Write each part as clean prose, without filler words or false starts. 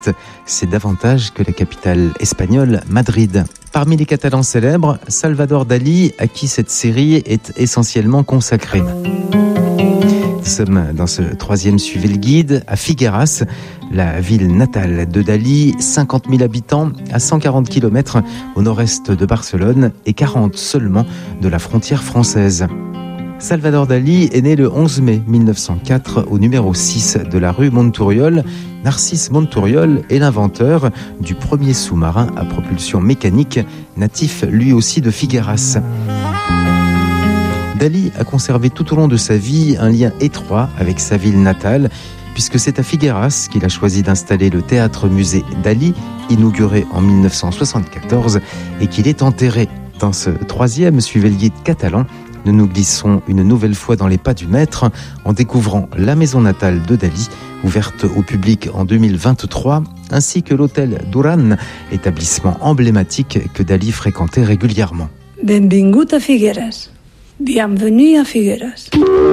C'est davantage que la capitale espagnole, Madrid. Parmi les Catalans célèbres, Salvador Dalí, à qui cette série est essentiellement consacrée. Nous sommes dans ce troisième Suivez le guide à Figueras, la ville natale de Dalí, 50 000 habitants à 140 km au nord-est de Barcelone et 40 seulement de la frontière française. Salvador Dalí est né le 11 mai 1904 au numéro 6 de la rue Monturiol. Narcís Monturiol est l'inventeur du premier sous-marin à propulsion mécanique, natif lui aussi de Figueras. Dalí a conservé tout au long de sa vie un lien étroit avec sa ville natale, puisque c'est à Figueras qu'il a choisi d'installer le théâtre-musée Dalí, inauguré en 1974, et qu'il est enterré. Dans ce troisième Suivez le guide catalan, nous nous glissons une nouvelle fois dans les pas du maître en découvrant la maison natale de Dalí, ouverte au public en 2023, ainsi que l'hôtel Duran, établissement emblématique que Dalí fréquentait régulièrement. Benvingut a Figueras. Bienvenue à Figueras.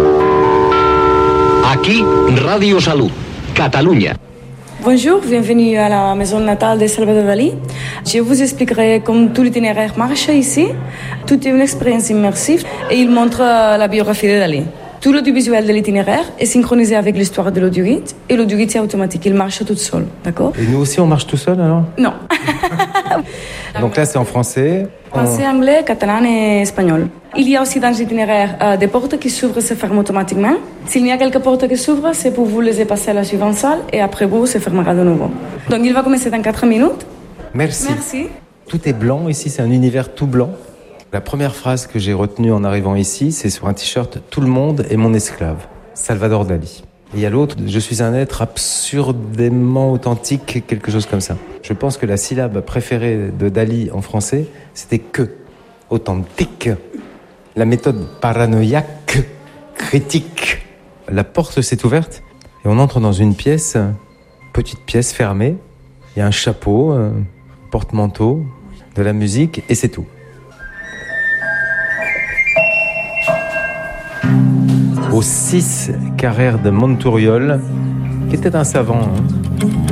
Aquí, Radio Salud, Catalunya. Bonjour, bienvenue à la maison natale de Salvador Dalí. Je vous expliquerai comment tout l'itinéraire marche ici. Tout est une expérience immersive et il montre la biographie de Dalí. Tout l'audiovisuel de l'itinéraire est synchronisé avec l'histoire de l'audioguide et l'audioguide c'est automatique, il marche tout seul, d'accord? Et nous aussi on marche tout seul alors? Non. Donc là c'est en français. Français, anglais, catalan et espagnol. Il y a aussi dans l'itinéraire des portes qui s'ouvrent et se ferment automatiquement. S'il y a quelques portes qui s'ouvrent, c'est pour vous laisser passer à la suivante salle et après vous, se fermera de nouveau. Donc il va commencer dans 4 minutes. Merci. Merci. Tout est blanc ici, c'est un univers tout blanc. La première phrase que j'ai retenue en arrivant ici, c'est sur un t-shirt « Tout le monde est mon esclave », Salvador Dalí. Et il y a l'autre « Je suis un être absurdément authentique », quelque chose comme ça. Je pense que la syllabe préférée de Dalí en français, c'était « que », authentique. La méthode paranoïaque, critique. La porte s'est ouverte et on entre dans une pièce, petite pièce fermée. Il y a un chapeau, un porte-manteau, de la musique et c'est tout. Au 6 Carrer de Monturiol, qui était un savant,